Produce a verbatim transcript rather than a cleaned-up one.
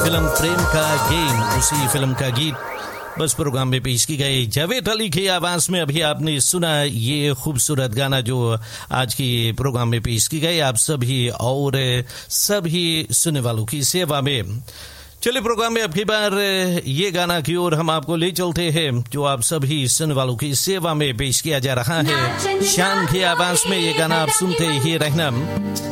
Film प्रेम का game, उसी film का गीत बस प्रोग्राम में पेश की गई। जावेद अली की आवाज में अभी आपने सुना ये खूबसूरत गाना जो आज की प्रोग्राम में पेश की गई, आप सभी और सभी सुनने वालों की सेवा में। चलिए प्रोग्राम में अब की बार ये गाना की ओर हम आपको ले चलते हैं जो आप सभी सुनने वालों की सेवा में पेश किया जा रहा है। शान की आवाज में ये गाना आप सुनते ही रहना।